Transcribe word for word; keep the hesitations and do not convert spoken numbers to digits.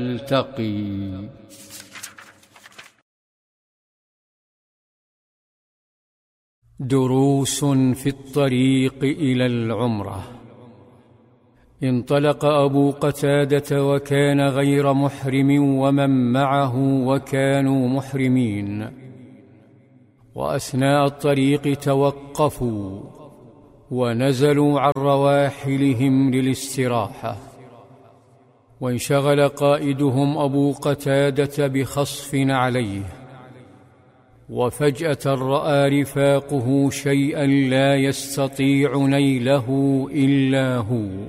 نلتقي. دروس في الطريق إلى العمرة. انطلق أبو قتادة وكان غير محرم ومن معه وكانوا محرمين، وأثناء الطريق توقفوا ونزلوا عن رواحلهم للاستراحة، وانشغل قائدهم أبو قتادة بخصف عليه، وفجأة رأى رفاقه شيئا لا يستطيع نيله إلا هو،